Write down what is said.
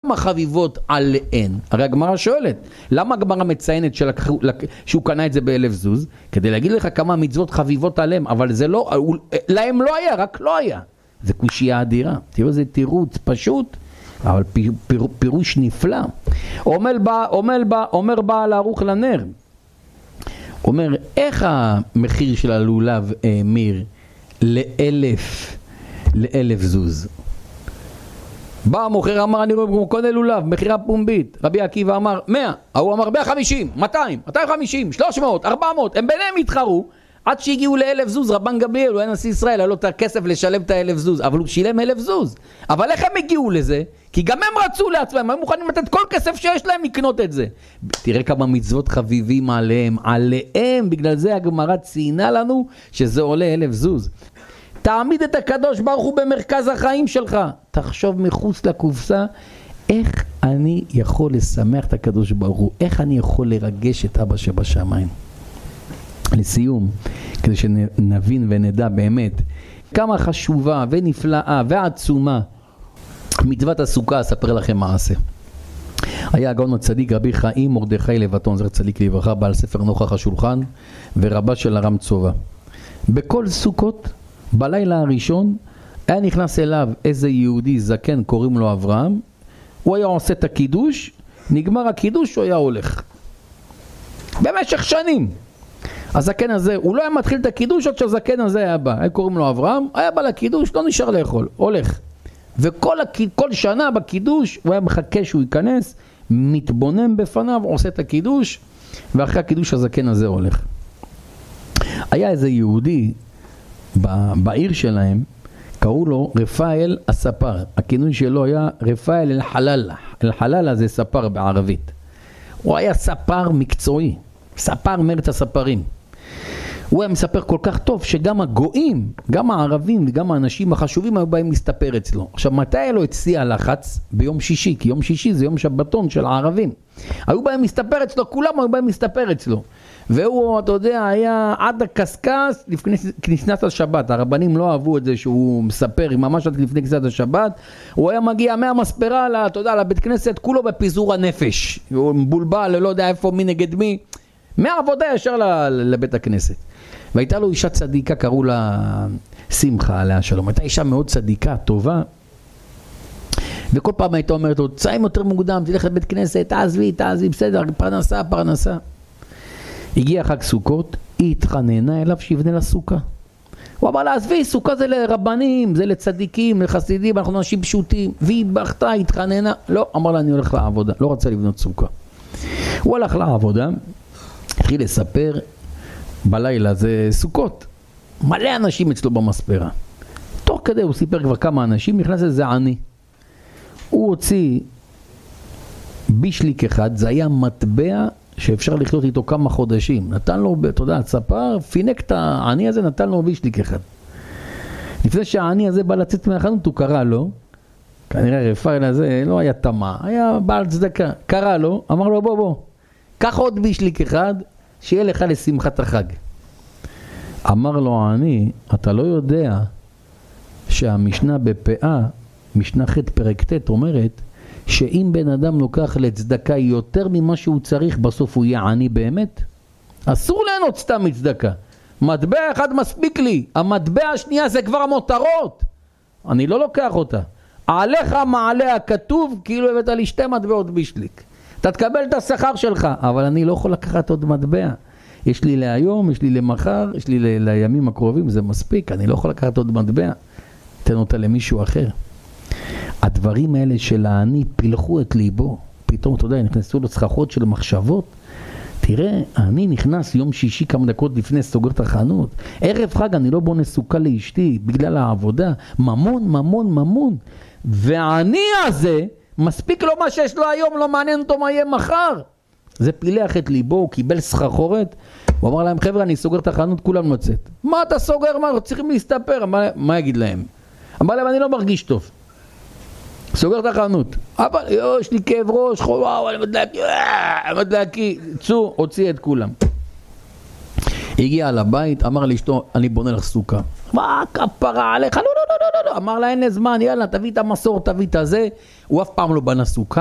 כמה חביבות עליהן? הרי הגמרא שואלת, למה הגמרא מציינת שהוא קנה את זה ב1,000 זוז? כדי להגיד לך כמה מצוות חביבות עליהם, אבל זה לא, להם לא היה, רק לא היה. זה קושייה אדירה. תראו, זה תירוץ פשוט, אבל פירוש נפלא. אומר בעל ערוך לנר, אומר, איך המחיר של הלולב האמיר ל1,000 זוז? בא המוכר, אמר, אני קונה לולב, מחירה פומבית. רבי עקיבא אמר 100, הוא אמר 150, 200, 250, 300, 400, הם ביניהם התחרו, עד שהגיעו ל1,000 זוז. רבן גמליאל, הוא היה נשיא ישראל, היה לו את הכסף לשלם את ה1,000 זוז, אבל הוא שילם 1,000 זוז. אבל איך הם הגיעו לזה? כי גם הם רצו לעצמם, הם מוכנים לתת כל כסף שיש להם לקנות את זה. תראה כמה מצוות חביבים עליהם, בגלל זה הגמרא ציינה לנו שזה עולה 1,000 זוז. תעמיד את הקדוש ברוך הוא במרכז החיים שלך. תחשוב מחוץ לקופסה, איך אני יכול לשמח את הקדוש ברוך הוא? איך אני יכול לרגש את אבא שבשמיים? לסיום, כדי שנבין ונדע באמת כמה חשובה ונפלאה ועצומה מצוות הסוכה, אספר לכם מעשה. היה הגאון הצדיק רבי חיים מרדכי לוטן, זכר צדיק לברכה, בעל ספר נוכח השולחן ורבה של הרם צובא. בכל סוכות בלילה הראשון היה נכנס אליו איזה יהודי זקן, קוראים לו אברהם. הוא היה עושה את הקידוש, נגמר הקידוש, הוא היה הולך במשך שנים. הזקן הזה, הוא לא היה מתחיל את הקידוש עד שהזקן הזה היה בא. היה קוראים לו אברהם, היה בא לקידוש, לא נשאר לאכול, הולך. וכל שנה בקידוש הוא היה מחכה שהוא ייכנס, מתבונן בפניו, עושה את הקידוש, ואחרי הקידוש הזקן הזה הולך. היה איזה יהודי בעיר שלהם, קראו לו רפאל הספר. הכינוי שלו היה רפאל אל-חלאלה. אל-חלאלה זה ספר בערבית. הוא היה ספר מקצועי, ספר מארץ הספרים. הוא היה מספר כל כך טוב שגם הגויים, גם הערבים וגם האנשים החשובים היו באים להסתפר אצלו. עכשיו, מתי היה לו את שיא הלחץ? ביום שישי, כי יום שישי זה יום שבתון של הערבים. היו באים להסתפר אצלו, כולם היו באים להסתפר אצלו. והוא, אתה יודע, היה עד הקסקס לפני כניסת השבת. הרבנים לא אהבו את זה שהוא מספר, ממש עד לפני כניסת השבת. הוא היה מגיע מהמספרה, אתה יודע, לבית כנסת, כולו בפיזור הנפש. הוא מבולבל, לא יודע איפה, מי נגד מי. מהעבודה ישר לבית הכנסת. והייתה לו אישה צדיקה, קראו לה שמחה עליה שלום. הייתה אישה מאוד צדיקה, טובה. וכל פעם הייתה אומרת לו, צאים יותר מוקדם, תלך לבית כנסת, תעזבי, בסדר, פרנסה. הגיע חג סוכות, היא התחננה אליו שיבנה לה סוכה. הוא אמר לה, עזבי, סוכה זה לרבנים, זה לצדיקים, לחסידים, אנחנו אנשים פשוטים. והיא בכתה, התחננה. לא, אמר לה, אני הולך לעבודה. לא רצה לבנות סוכה. הוא הלך לעבודה, התחיל לספר, בלילה זה סוכות. מלא אנשים אצלו במספרה. תוך כדי הוא סיפר כבר כמה אנשים, נכנס לזה עני. הוא הוציא בישליק אחד, זה היה מטבע שאפשר לחיות איתו כמה חודשים. נתן לו, אתה יודע, ספר, פינק את העני הזה, נתן לו בישליק אחד. לפני שהעני הזה בא לצאת מהחנות, הוא קרא לו, כנראה רפאל הזה לא היה תמה, היה בעל צדקה. קרא לו, אמר לו, בוא, קח עוד בישליק אחד, שיהיה לך לשמחת החג. אמר לו העני, אתה לא יודע שהמשנה בפאה, משנה ח' פרק ט' אומרת, שאם בן אדם לוקח לצדקה יותר ממה שהוא צריך, בסוף הוא יהיה עני באמת? אסור ליהנות סתם מצדקה. מטבע אחד מספיק לי, המטבע השנייה זה כבר המותרות. אני לא לוקח אותה. עליך מעלה הכתוב, כאילו הבאת לי 2 מטבעות בישליק. אתה תקבל את השכר שלך, אבל אני לא יכול לקחת עוד מטבע. יש לי להיום, יש לי למחר, יש לי לימים הקרובים, זה מספיק. אני לא יכול לקחת עוד מטבע. תן אותה למישהו אחר. הדברים האלה של העני פילחו את ליבו. פתאום, אתה יודע, נכנסו לו צחחות של מחשבות. תראה, אני נכנס יום שישי כמה דקות לפני, סוגר את החנות. ערב חג אני לא בונה סוכה לאשתי בגלל העבודה. ממון. והעני הזה, מספיק לו מה שיש לו היום, לא מעניין אותו מה יהיה מחר. זה פילח את ליבו, הוא קיבל סחרחורת. הוא אמר להם, חבר'ה, אני סוגר את החנות, כולם נוצאת. מה אתה סוגר? מה? צריכים להסתפר. מה יגיד להם? אמר להם, אני לא מרגיש טוב. סוגר את החנות. אבל יש לי כאב ראש, וואו, אני מדלקי. צאו, הוציא את כולם. הגיע לבית, אמר לאשתו, אני בונה לך סוכה. מה כפרה עליך? לא. אמר לה, אין לי זמן, יאללה, תביא את המסור, תביא את הזה. הוא אף פעם לא בנה סוכה.